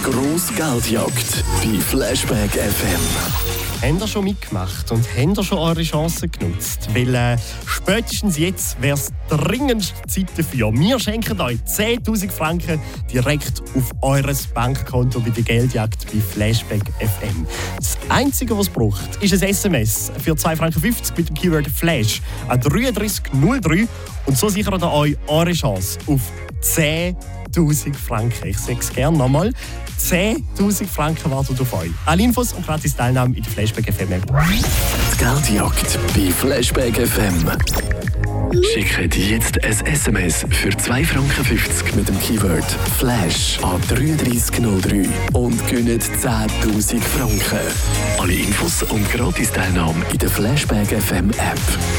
grosse Geldjagd bei Flashback FM. Habt ihr schon mitgemacht und habt ihr schon eure Chancen genutzt? Weil spätestens jetzt wäre es dringendste Zeit dafür. Wir schenken euch 10'000 Franken direkt auf eures Bankkonto bei der Geldjagd bei Flashback FM. Das Einzige, was es braucht, ist ein SMS für 2,50 Franken mit dem Keyword Flash an 3303 und so sichert ihr euch eure Chance auf 10'000 Franken. Ich sage es gerne nochmal. 10'000 Franken warten auf euch. Alle Infos und gratis Teilnahme in der Flashback FM App. Die Geldjagd bei Flashback FM. Schickt jetzt ein SMS für 2,50 Franken mit dem Keyword Flash an 3303 und gewinnt 10'000 Franken. Alle Infos und gratis Teilnahme in der Flashback FM App.